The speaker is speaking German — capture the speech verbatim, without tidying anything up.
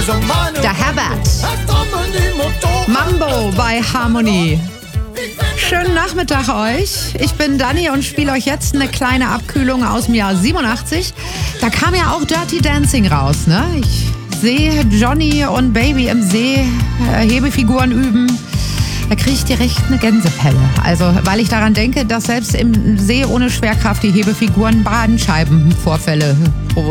Der Herbert. Mambo bei Harmony. Schönen Nachmittag euch. Ich bin Dani und spiele euch jetzt eine kleine Abkühlung aus dem Jahr siebenundachtzig. Da kam ja auch Dirty Dancing raus, ne? Ich sehe Johnny und Baby im See äh, Hebefiguren üben. Da kriege ich direkt eine Gänsepelle. Also, weil ich daran denke, dass selbst im See ohne Schwerkraft die Hebefiguren Bandscheibenvorfälle